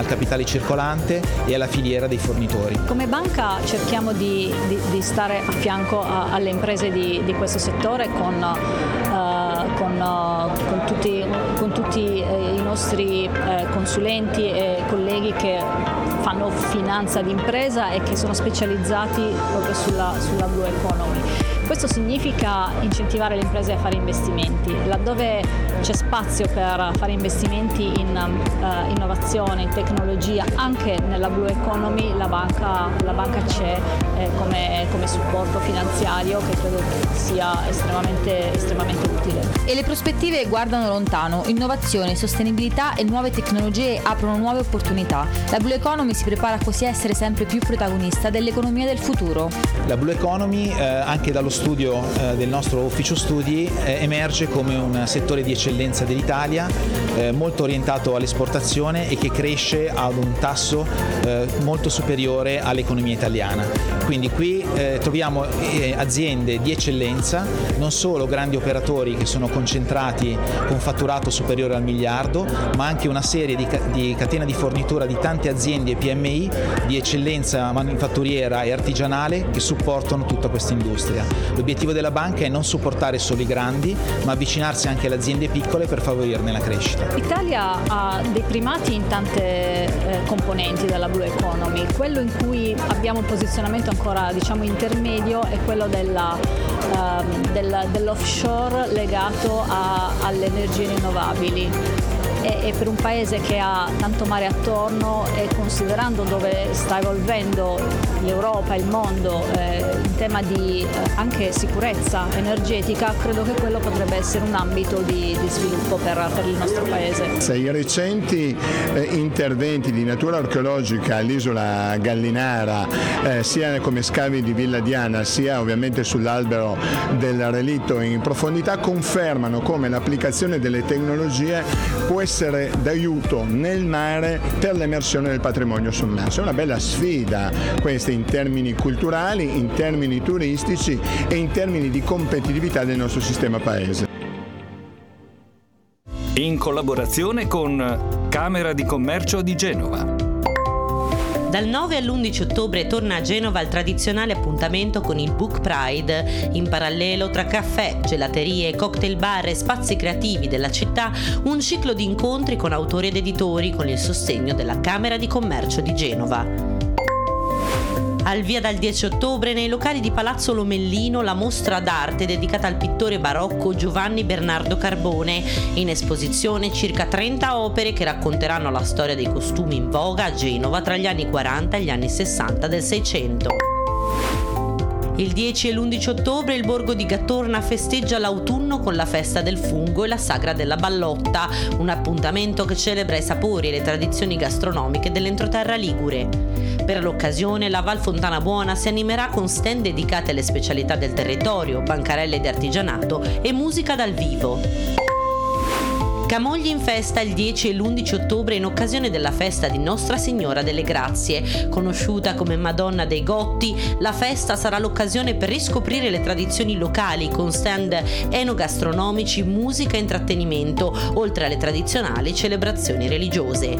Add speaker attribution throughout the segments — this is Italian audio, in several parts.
Speaker 1: al capitale circolante e alla filiera dei fornitori.
Speaker 2: Come banca cerchiamo di stare a fianco alle imprese di questo settore con tutti i nostri consulenti e colleghi che fanno finanza d'impresa e che sono specializzati proprio sulla Blue Economy. Questo significa incentivare le imprese a fare investimenti. Laddove c'è spazio per fare investimenti in innovazione, in tecnologia, anche nella Blue Economy la banca c'è come supporto finanziario, che credo sia estremamente utile.
Speaker 3: E le prospettive guardano lontano. Innovazione, sostenibilità e nuove tecnologie aprono nuove opportunità. La Blue Economy si prepara così a essere sempre più protagonista dell'economia del futuro.
Speaker 1: La Blue Economy, anche dallo studio del nostro ufficio studi, emerge come un settore di eccellenza dell'Italia, molto orientato all'esportazione e che cresce ad un tasso molto superiore all'economia italiana. Quindi qui troviamo aziende di eccellenza, non solo grandi operatori che sono concentrati con fatturato superiore al miliardo, ma anche una serie di catena di fornitura di tante aziende e PMI di eccellenza manifatturiera e artigianale che supportano tutta questa industria. L'obiettivo della banca è non supportare solo i grandi, ma avvicinarsi anche alle aziende piccole per favorirne la crescita.
Speaker 2: L'Italia ha dei primati in tante componenti della Blue Economy. Quello in cui abbiamo un posizionamento ancora intermedio è quello dell'offshore legato alle energie rinnovabili. E per un paese che ha tanto mare attorno e considerando dove sta evolvendo l'Europa e il mondo in tema di anche sicurezza energetica, credo che quello potrebbe essere un ambito di sviluppo per il nostro paese.
Speaker 4: I recenti interventi di natura archeologica all'isola Gallinara, sia come scavi di Villa Diana, sia ovviamente sull'albero del relitto in profondità, confermano come l'applicazione delle tecnologie può essere d'aiuto nel mare per l'emersione del patrimonio sommerso. È una bella sfida questa in termini culturali, in termini turistici e in termini di competitività del nostro sistema paese.
Speaker 5: In collaborazione con Camera di Commercio di Genova.
Speaker 6: Dal 9 all'11 ottobre torna a Genova il tradizionale appuntamento con il Book Pride. In parallelo, tra caffè, gelaterie, cocktail bar e spazi creativi della città, un ciclo di incontri con autori ed editori con il sostegno della Camera di Commercio di Genova. Al via dal 10 ottobre nei locali di Palazzo Lomellino la mostra d'arte dedicata al pittore barocco Giovanni Bernardo Carbone. In esposizione circa 30 opere che racconteranno la storia dei costumi in voga a Genova tra gli anni 40 e gli anni 60 del Seicento. Il 10 e l'11 ottobre il borgo di Gattorna festeggia l'autunno con la festa del fungo e la sagra della ballotta, un appuntamento che celebra i sapori e le tradizioni gastronomiche dell'entroterra ligure. Per l'occasione la Val Fontana Buona si animerà con stand dedicate alle specialità del territorio, bancarelle di artigianato e musica dal vivo. Camogli in festa il 10 e l'11 ottobre in occasione della festa di Nostra Signora delle Grazie. Conosciuta come Madonna dei Gotti, la festa sarà l'occasione per riscoprire le tradizioni locali con stand enogastronomici, musica e intrattenimento, oltre alle tradizionali celebrazioni religiose.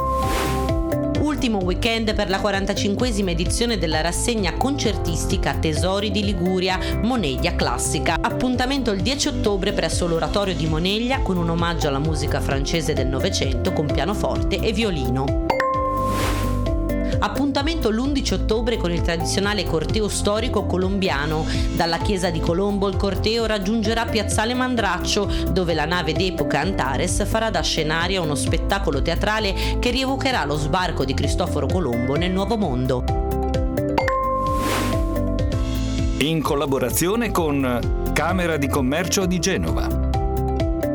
Speaker 6: Ultimo weekend per la 45esima edizione della rassegna concertistica Tesori di Liguria Moneglia Classica. Appuntamento il 10 ottobre presso l'Oratorio di Moneglia con un omaggio alla musica francese del Novecento con pianoforte e violino. Appuntamento l'11 ottobre con il tradizionale corteo storico colombiano. Dalla chiesa di Colombo il corteo raggiungerà Piazzale Mandraccio, dove la nave d'epoca Antares farà da scenario a uno spettacolo teatrale che rievocherà lo sbarco di Cristoforo Colombo nel Nuovo Mondo.
Speaker 5: In collaborazione con Camera di Commercio di Genova.